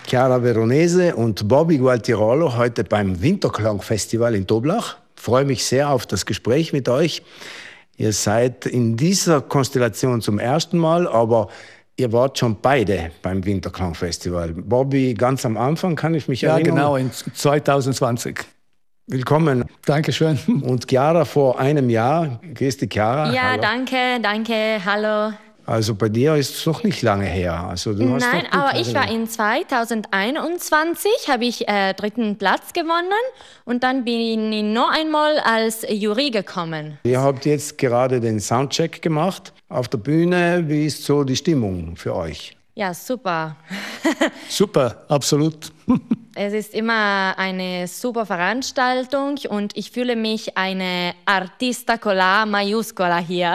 Chiara Veronese und Bobby Gualtirolo heute beim Winterklang-Festival in Toblach. Ich freue mich sehr auf das Gespräch mit euch. Ihr seid in dieser Konstellation zum ersten Mal, aber ihr wart schon beide beim Winterklang-Festival. Bobby, ganz am Anfang kann ich mich erinnern. Ja, genau, in 2020. Willkommen. Dankeschön. Und Chiara vor einem Jahr. Grüß dich, Chiara. Ja, Hallo. danke, hallo. Also bei dir ist es noch nicht lange her. Also du hast Nein, aber ich war in 2021, habe ich dritten Platz gewonnen und dann bin ich noch einmal als Jury gekommen. Ihr habt jetzt gerade den Soundcheck gemacht auf der Bühne. Wie ist so die Stimmung für euch? Ja, super. Super, absolut. Es ist immer eine super Veranstaltung und ich fühle mich eine Artista con la Maiuscola hier.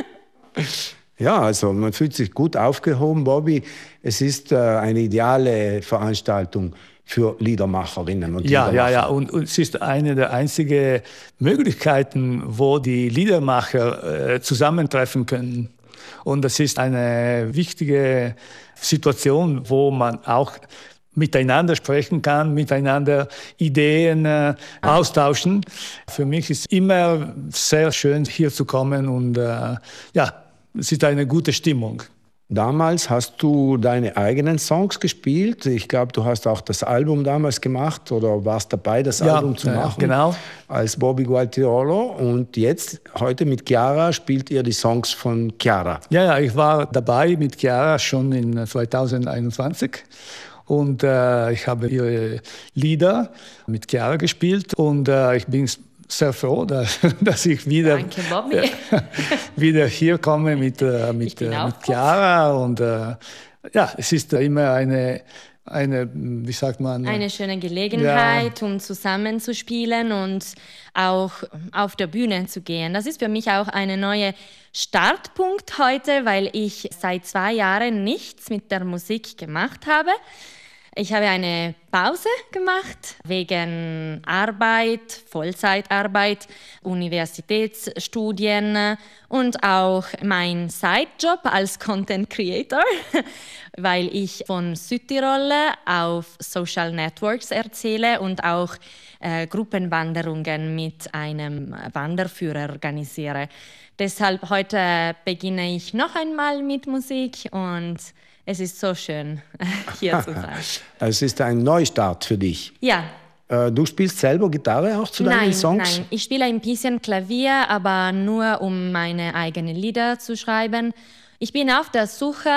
Ja, also man fühlt sich gut aufgehoben, Bobby. Es ist eine ideale Veranstaltung für Liedermacherinnen und Liedermacher. Ja. Und es ist eine der einzigen Möglichkeiten, wo die Liedermacher zusammentreffen können. Und das ist eine wichtige Situation, wo man auch miteinander sprechen kann, miteinander Ideen austauschen. Für mich ist immer sehr schön, hier zu kommen und es ist eine gute Stimmung. Damals hast du deine eigenen Songs gespielt. Ich glaube, du hast auch das Album damals gemacht oder warst dabei, das Album zu machen. Genau. Als Bobby Gualtirolo. Und jetzt, heute mit Chiara, spielt ihr die Songs von Chiara. Ja, ich war dabei mit Chiara schon in 2021. Und ich habe ihre Lieder mit Chiara gespielt. Und ich bin sehr froh, dass ich wieder, Danke, Bobby. wieder hier komme mit Chiara. Und es ist immer eine, wie sagt man? Eine schöne Gelegenheit, um zusammenzuspielen und auch auf der Bühne zu gehen. Das ist für mich auch ein neuer Startpunkt heute, weil ich seit 2 Jahren nichts mit der Musik gemacht habe. Ich habe eine Pause gemacht wegen Arbeit, Vollzeitarbeit, Universitätsstudien und auch mein Sidejob als Content Creator, weil ich von Südtirol auf Social Networks erzähle und auch Gruppenwanderungen mit einem Wanderführer organisiere. Deshalb heute beginne ich noch einmal mit Musik und es ist so schön, hier zu sein. Es ist ein Neustart für dich. Ja. Du spielst selber Gitarre auch zu deinen Songs? Nein, ich spiele ein bisschen Klavier, aber nur um meine eigenen Lieder zu schreiben. Ich bin auf der Suche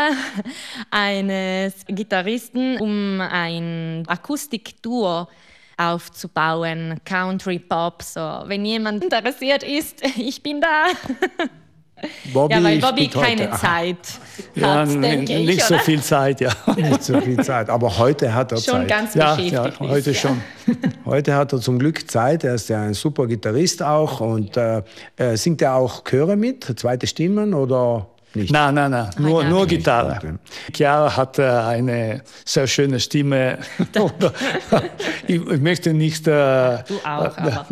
eines Gitarristen, um ein Akustikduo aufzubauen, Country Pop. So, wenn jemand interessiert ist, ich bin da. Bobby, ja, weil Bobby keine Zeit hat, denke ich. Nicht so viel Zeit, ja. Nicht so viel Zeit, aber heute hat er schon Zeit. Ganz beschäftigt. Ja, heute schon. Heute hat er zum Glück Zeit, er ist ja ein super Gitarrist auch und singt er auch Chöre mit, zweite Stimmen oder nicht? Nein, nur Gitarre. Okay. Chiara hat eine sehr schöne Stimme. Ich möchte nicht... Du auch, aber...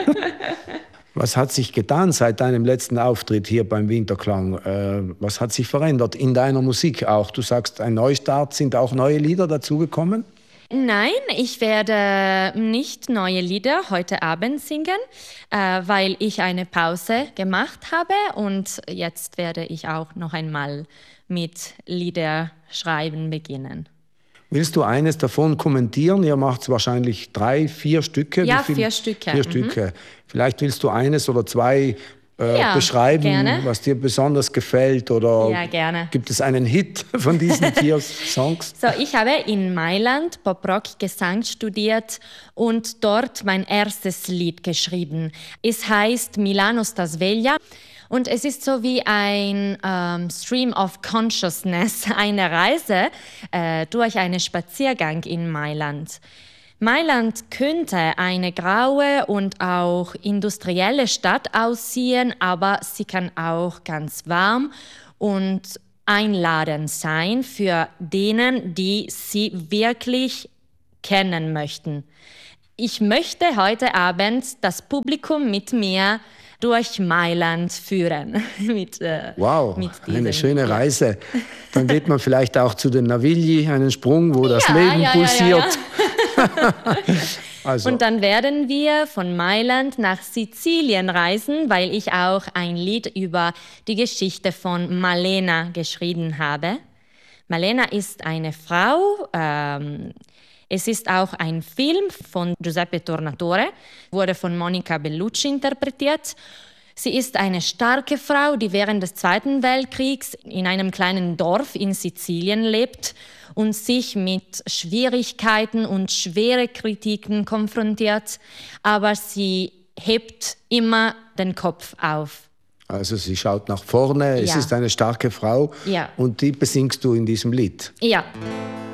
Was hat sich getan seit deinem letzten Auftritt hier beim Winterklang? Was hat sich verändert in deiner Musik auch? Du sagst, ein Neustart, sind auch neue Lieder dazugekommen? Nein, ich werde nicht neue Lieder heute Abend singen, weil ich eine Pause gemacht habe und jetzt werde ich auch noch einmal mit Lieder schreiben beginnen. Willst du eines davon kommentieren? Ihr macht wahrscheinlich 3, 4 Stücke. Ja, 4 Stücke. 4 Stücke. Vielleicht willst du eines oder 2 beschreiben, gerne. Was dir besonders gefällt? Oder ja, gerne. Gibt es einen Hit von diesen 4 Songs? So, ich habe in Mailand Pop-Rock-Gesang studiert und dort mein erstes Lied geschrieben. Es heißt Milano sta sveglia. Und es ist so wie ein Stream of Consciousness, eine Reise durch einen Spaziergang in Mailand. Mailand könnte eine graue und auch industrielle Stadt aussehen, aber sie kann auch ganz warm und einladend sein für denen, die sie wirklich kennen möchten. Ich möchte heute Abend das Publikum mit mir durch Mailand führen. Wow, mit eine schöne Reise. Dann geht man vielleicht auch zu den Navigli, einen Sprung, wo das Leben pulsiert. Also. Und dann werden wir von Mailand nach Sizilien reisen, weil ich auch ein Lied über die Geschichte von Malena geschrieben habe. Malena ist eine Frau. Es ist auch ein Film von Giuseppe Tornatore, wurde von Monica Bellucci interpretiert. Sie ist eine starke Frau, die während des Zweiten Weltkriegs in einem kleinen Dorf in Sizilien lebt und sich mit Schwierigkeiten und schwere Kritiken konfrontiert, aber sie hebt immer den Kopf auf. Also sie schaut nach vorne, es ist eine starke Frau und die besingst du in diesem Lied. Ja.